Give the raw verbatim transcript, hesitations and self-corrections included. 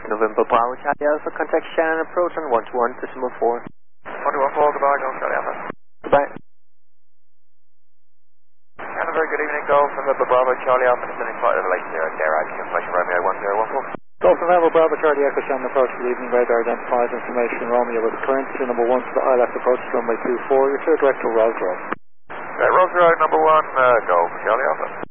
November Bravo Charlie Alpha, contact Shannon approach on one two one decimal four. one two one four, goodbye, Golf Charlie Alpha. Goodbye. And a very good evening, Golf November Bravo Charlie Alpha, descending flight level eight zero, garage, information Romeo one zero one four. Golf November Bravo Charlie Echo Shannon approach, good evening, radar identifies information Romeo with currency number one to the I L A C approach runway two four, your clear direct to Rolls Royce. Right, Rolls Royce number one, uh, Golf Charlie Alpha.